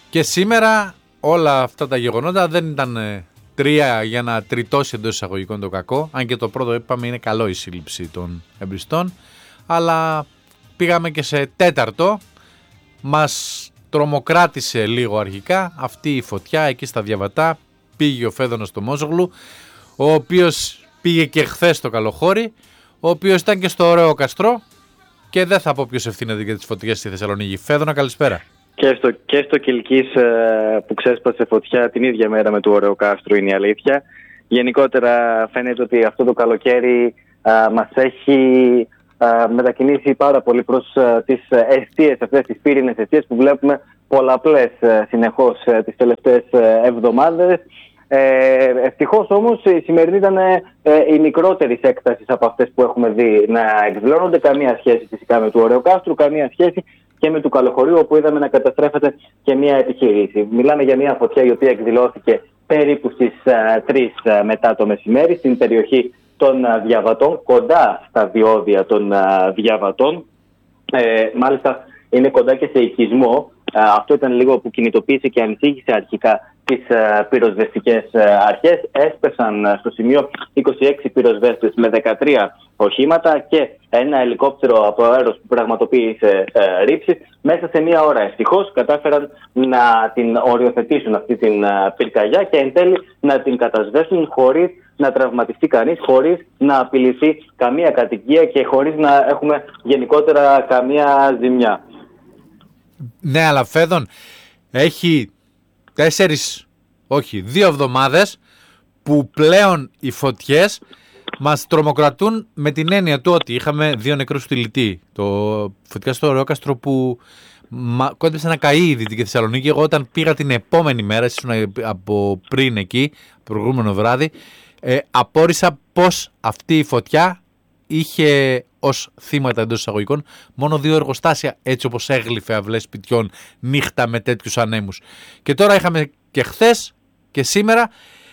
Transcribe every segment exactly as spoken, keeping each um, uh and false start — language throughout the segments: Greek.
Και σήμερα όλα αυτά τα γεγονότα δεν ήταν ε, τρία για να τριτώσει εντός εισαγωγικών το κακό, αν και το πρώτο είπαμε είναι καλό η σύλληψη των εμπριστών, αλλά πήγαμε και σε τέταρτο. Μας τρομοκράτησε λίγο αρχικά αυτή η φωτιά εκεί στα Διαβατά. Πήγε ο Φέδωνος στο Μόζογλου, ο οποίος πήγε και χθες στο Καλοχώρι, ο οποίος ήταν και στο Ωραίο Καστρό, και δεν θα πω ποιος ευθύνεται για τις φωτιές στη Θεσσαλονίκη. Φέδωνα, καλησπέρα. Και στο, και στο Κιλκής που ξέσπασε φωτιά την ίδια μέρα με του Ωραίου Κάστρου είναι η αλήθεια. Γενικότερα φαίνεται ότι αυτό το καλοκαίρι α, μας έχει α, μετακινήσει πάρα πολύ προς α, τις εστίες, αυτές τις πύρινες εστίες που βλέπουμε πολλαπλές α, συνεχώς α, τις τελευταίες α, εβδομάδες. Ε, ευτυχώς όμως η σημερινή ήταν ε, η μικρότερη έκταση από αυτές που έχουμε δει να εκδηλώνονται. Καμία σχέση φυσικά με του Ωραίου Κάστρου, καμία σχέση και με του Καλοχωρίου, όπου είδαμε να καταστρέφεται και μια επιχείρηση. Μιλάμε για μια φωτιά η οποία εκδηλώθηκε περίπου στις uh, τρεις uh, μετά το μεσημέρι στην περιοχή των uh, Διαβατών, κοντά στα διόδια των uh, Διαβατών. Ε, μάλιστα είναι κοντά και σε οικισμό. Uh, αυτό ήταν λίγο που κινητοποίησε και ανησύχησε αρχικά τις uh, πυροσβεστικές uh, αρχές. Έσπεσαν uh, στο σημείο είκοσι έξι πυροσβέστες με δεκατρία οχήματα και ένα ελικόπτερο από αέρος που πραγματοποίησε uh, ρήψη. Μέσα σε μία ώρα ευτυχώς κατάφεραν να την οριοθετήσουν αυτή την uh, πυρκαγιά και εν τέλει να την κατασβέσουν χωρίς να τραυματιστεί κανείς, χωρίς να απειληθεί καμία κατοικία και χωρίς να έχουμε γενικότερα καμία ζημιά. Ναι, αλλά Φέδων, έχει τέσσερις, όχι, δύο εβδομάδες που πλέον οι φωτιές μας τρομοκρατούν, με την έννοια του ότι είχαμε δύο νεκρούς στη Λυτή. Το φωτιά στο Ωραίο Κάστρο που κόντεψε να καεί ήδη τη Θεσσαλονίκη. Εγώ όταν πήγα την επόμενη μέρα, ήσουν από πριν εκεί, προηγούμενο βράδυ, ε, απόρρισα πως αυτή η φωτιά είχε ως θύματα εντός εισαγωγικών μόνο δύο εργοστάσια, έτσι όπως έγλυφε αυλές σπιτιών νύχτα με τέτοιους ανέμους. Και τώρα είχαμε και χθες και σήμερα,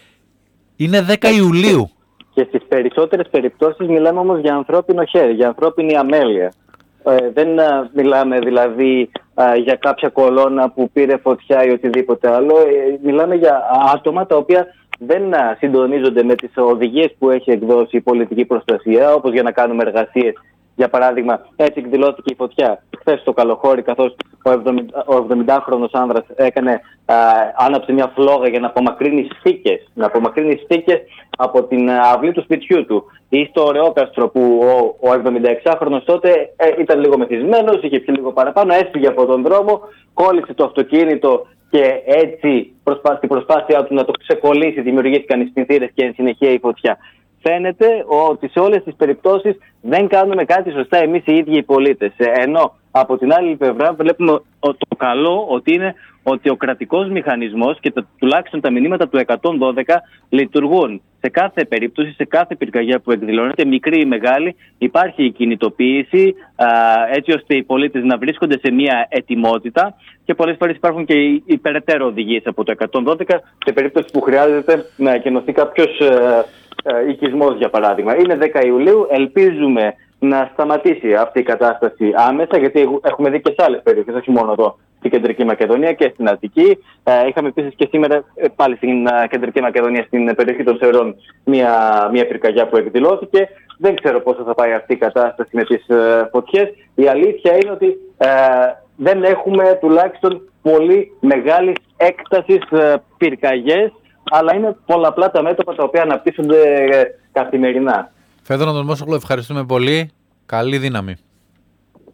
είναι δέκα Ιουλίου. Και στις περισσότερες περιπτώσεις μιλάμε όμως για ανθρώπινο χέρι, για ανθρώπινη αμέλεια. Ε, δεν α, μιλάμε δηλαδή α, για κάποια κολόνα που πήρε φωτιά ή οτιδήποτε άλλο. Ε, μιλάμε για άτομα τα οποία δεν α, συντονίζονται με τις οδηγίες που έχει εκδώσει η πολιτική προστασία, όπως για να κάνουμε εργασίες. Για παράδειγμα, έτσι εκδηλώθηκε η φωτιά χθες στο Καλοχώρι, καθώς ο εβδομηντάχρονος άνδρας έκανε, α, άναψε μια φλόγα για να απομακρύνει στίκες, να απομακρύνει στίκες από την αυλή του σπιτιού του. Ή στο Ωραίο Κάστρο που ο, ο εβδομηνταεξάχρονος τότε ε, ήταν λίγο μεθυσμένος, είχε πιει λίγο παραπάνω, έφυγε από τον δρόμο, κόλλησε το αυτοκίνητο και έτσι προσπά, στην προσπάθειά του να το ξεκολλήσει δημιουργήθηκαν οι σπινθήρες και εν συνεχεία η φωτιά. Φαίνεται ότι σε όλες τις περιπτώσεις δεν κάνουμε κάτι σωστά εμείς οι ίδιοι οι πολίτες. Ενώ από την άλλη πλευρά βλέπουμε το καλό ότι είναι ότι ο κρατικός μηχανισμός και τα, τουλάχιστον τα μηνύματα του εκατόν δώδεκα λειτουργούν. Σε κάθε περίπτωση, σε κάθε πυρκαγιά που εκδηλώνεται, μικρή ή μεγάλη, υπάρχει η κινητοποίηση α, έτσι ώστε οι πολίτες να βρίσκονται σε μια ετοιμότητα και πολλές φορές υπάρχουν και οι, οι περαιτέρω οδηγίες από το εκατόν δώδεκα σε περίπτωση που χρειάζεται να εκενωθεί κάποιος ε, ε, οικισμός, για παράδειγμα. Είναι δέκα Ιουλίου, ελπίζουμε να σταματήσει αυτή η κατάσταση άμεσα, γιατί έχουμε δει και σε άλλες περιοχές, όχι μόνο εδώ στην Κεντρική Μακεδονία και στην Αττική. Ε, είχαμε επίσης και σήμερα ε, πάλι στην uh, Κεντρική Μακεδονία, στην περιοχή των Σερών, μια, μια πυρκαγιά που εκδηλώθηκε. Δεν ξέρω πόσο θα πάει αυτή η κατάσταση με τις uh, φωτιές. Η αλήθεια είναι ότι uh, δεν έχουμε τουλάχιστον πολύ μεγάλης έκτασης uh, πυρκαγιές, αλλά είναι πολλαπλά τα μέτωπα τα οποία αναπτύσσονται uh, καθημερινά. Φέδωνα τον Μόσογλου, ευχαριστούμε πολύ. Καλή δύναμη.